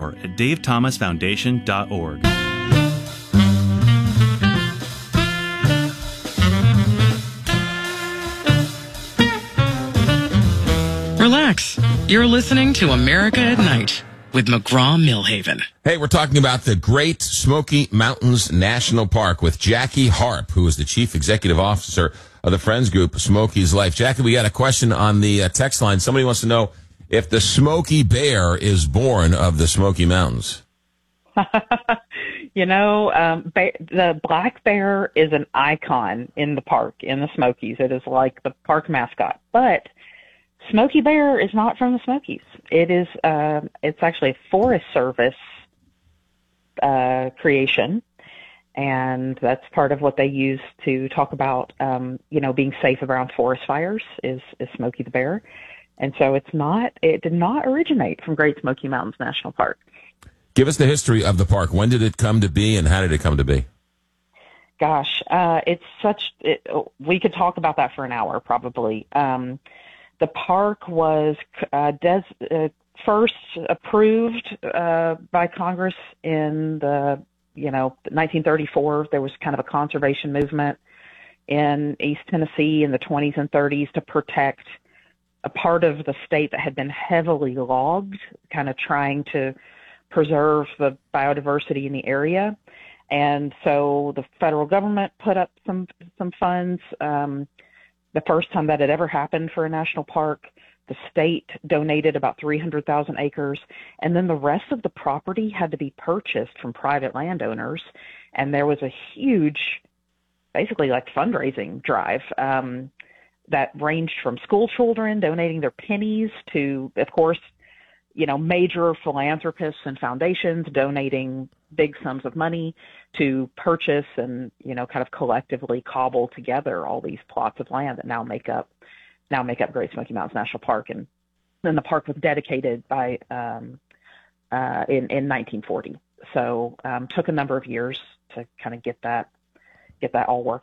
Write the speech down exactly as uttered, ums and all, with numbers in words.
at dave thomas foundation dot org. Relax. You're listening to America at Night with McGraw-Millhaven. Hey, we're talking about the Great Smoky Mountains National Park with Jackie Harp, who is the Chief Executive Officer of the Friends Group, Smoky's Life. Jackie, we got a question on the uh, text line. Somebody wants to know if the Smoky Bear is born of the Smoky Mountains. You know, um, bear, the black bear is an icon in the park, in the Smokies. It is like the park mascot. But Smoky Bear is not from the Smokies. It is, uh, it's actually a Forest Service uh, creation, and that's part of what they use to talk about, um, you know, being safe around forest fires is, is Smoky the Bear. And so it's not, it did not originate from Great Smoky Mountains National Park. Give us the history of the park. When did it come to be, and how did it come to be? Gosh, uh, it's such, it, we could talk about that for an hour probably. Um, the park was uh, des, uh, first approved uh, by Congress in the, you know, nineteen thirty-four. There was kind of a conservation movement in East Tennessee in the twenties and thirties to protect a part of the state that had been heavily logged, kind of trying to preserve the biodiversity in the area. And so the federal government put up some some funds. Um, the first time that had ever happened for a national park, the state donated about three hundred thousand acres, and then the rest of the property had to be purchased from private landowners. And there was a huge, basically like fundraising drive um, that ranged from school children donating their pennies to, of course, you know, major philanthropists and foundations donating big sums of money to purchase and, you know, kind of collectively cobble together all these plots of land that now make up, now make up Great Smoky Mountains National Park. And then the park was dedicated by, um, uh, in, in nineteen forty. So, um, took a number of years to kind of get that, get that all worked